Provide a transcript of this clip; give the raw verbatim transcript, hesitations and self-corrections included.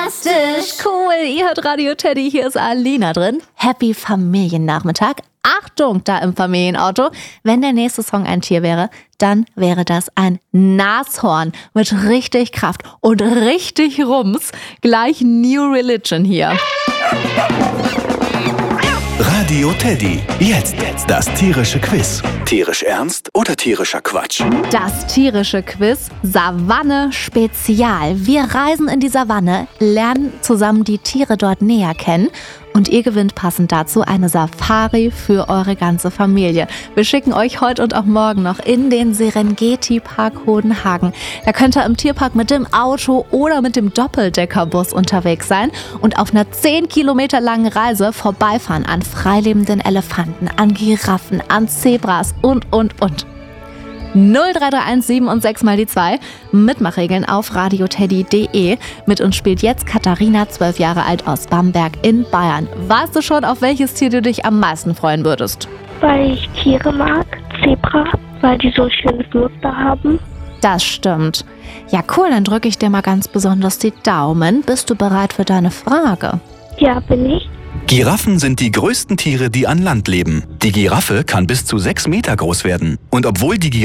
Fantastisch. Cool, ihr hört Radio Teddy, hier ist Alina drin. Happy Familiennachmittag. Achtung, da im Familienauto. Wenn der nächste Song ein Tier wäre, dann wäre das ein Nashorn mit richtig Kraft und richtig Rums. Gleich New Religion hier. Radio Teddy. Jetzt das tierische Quiz. Tierisch ernst oder tierischer Quatsch? Das tierische Quiz Savanne Spezial. Wir reisen in die Savanne, lernen zusammen die Tiere dort näher kennen und ihr gewinnt passend dazu eine Safari für eure ganze Familie. Wir schicken euch heute und auch morgen noch in den Serengeti-Park Hodenhagen. Da könnt ihr im Tierpark mit dem Auto oder mit dem Doppeldeckerbus unterwegs sein und auf einer zehn Kilometer langen Reise vorbeifahren an freilebenden Elefanten, an Giraffen, an Zebras und, und, und. null drei drei eins sieben und sechs mal die zwei. Mitmachregeln auf radioteddy punkt de. Mit uns spielt jetzt Katharina, zwölf Jahre alt, aus Bamberg in Bayern. Weißt du schon, auf welches Tier du dich am meisten freuen würdest? Weil ich Tiere mag, Zebra, weil die so ein schönes Muster haben. Das stimmt. Ja, cool, dann drücke ich dir mal ganz besonders die Daumen. Bist du bereit für deine Frage? Ja, bin ich. Giraffen sind die größten Tiere, die an Land leben. Die Giraffe kann bis zu sechs Meter groß werden. Und obwohl die